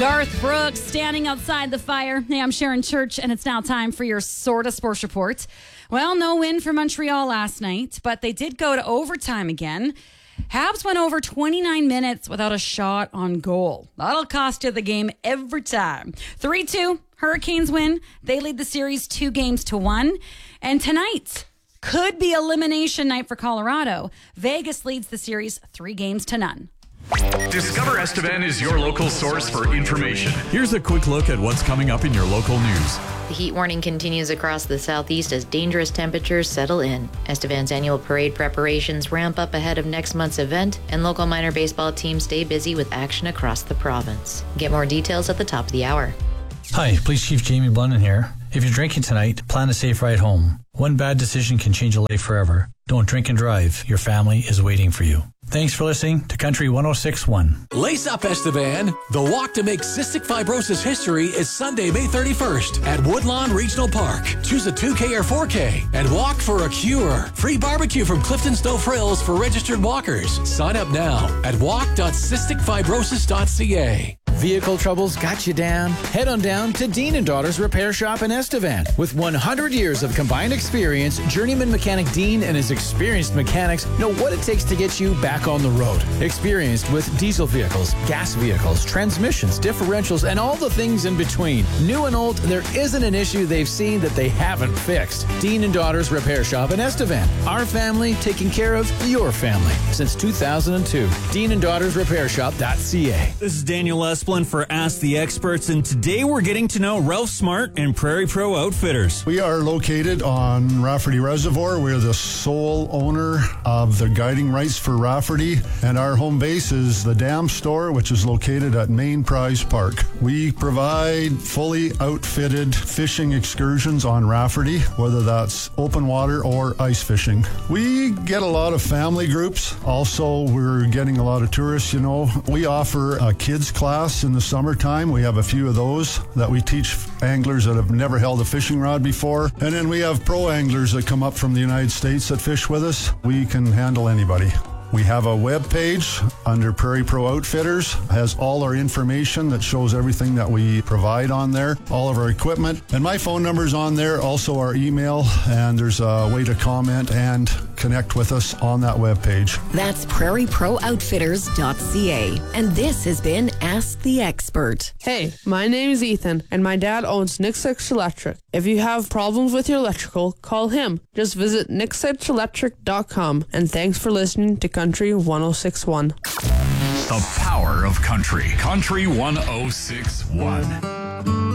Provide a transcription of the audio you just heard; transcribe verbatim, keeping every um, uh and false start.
Garth Brooks standing outside the fire. Hey, I'm Sharon Church, and it's now time for your Sorta Sports Report. Well, no win for Montreal last night, but they did go to overtime again. Habs went over twenty-nine minutes without a shot on goal. That'll cost you the game every time. three two, Hurricanes win. They lead the series two games to one. And tonight could be elimination night for Colorado. Vegas leads the series three games to none. Discover Estevan is your local source for information. Here's a quick look at what's coming up in your local news. The heat warning continues across the southeast as dangerous temperatures settle in. Estevan's annual parade preparations ramp up ahead of next month's event, and local minor baseball teams stay busy with action across the province. Get more details at the top of the hour. Hi, Police Chief Jamie Blunden here. If you're drinking tonight, plan a safe ride home. One bad decision can change a life forever. Don't drink and drive. Your family is waiting for you. Thanks for listening to Country one oh six point one. Lace up, Estevan. The walk to make cystic fibrosis history is Sunday, May thirty-first at Woodlawn Regional Park. Choose a two K or four K and walk for a cure. Free barbecue from Clifton Snow Frills for registered walkers. Sign up now at walk dot cystic fibrosis dot c a. Vehicle troubles got you down? Head on down to Dean and Daughters Repair Shop in Estevan. With one hundred years of combined experience, journeyman mechanic Dean and his experienced mechanics know what it takes to get you back on the road. Experienced with diesel vehicles, gas vehicles, transmissions, differentials, and all the things in between. New and old, there isn't an issue they've seen that they haven't fixed. Dean and Daughters Repair Shop in Estevan. Our family taking care of your family since two thousand two. Dean and Daughters Repair Shop dot c a. This is Daniel Esplin for Ask the Experts, and today we're getting to know Ralph Smart and Prairie Pro Outfitters. We are located on Rafferty Reservoir. We're the sole owner of the guiding rights for Rafferty, and our home base is the Dam Store, which is located at Main Prize Park. We provide fully outfitted fishing excursions on Rafferty, whether that's open water or ice fishing. We get a lot of family groups. Also, we're getting a lot of tourists, you know. We offer a kids class in the summertime. We have a few of those that we teach anglers that have never held a fishing rod before. And then we have pro anglers that come up from the United States that fish with us. We can handle anybody. We have a web page under Prairie Pro Outfitters. It has all our information that shows everything that we provide on there, all of our equipment. And my phone number's on there, also our email, and there's a way to comment and connect with us on that web page. That's prairie pro outfitters dot c a. And this has been Ask the Expert. Hey, my name is Ethan, and my dad owns Nick Six Electric. If you have problems with your electrical, call him. Just visit nick six electric dot com. And thanks for listening to Country one oh six point one. The power of country. Country one oh six point one.